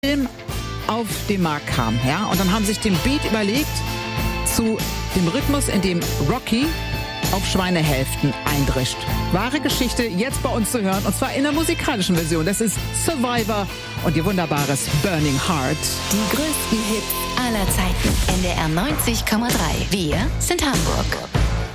Film auf den Markt kam, ja, und dann haben sich den Beat überlegt zu dem Rhythmus, in dem Rocky auf Schweinehälften eindrischt. Wahre Geschichte, jetzt bei uns zu hören, und zwar in der musikalischen Version. Das ist Survivor und ihr wunderbares Burning Heart. Die größten Hits aller Zeiten. NDR 90,3. Wir sind Hamburg.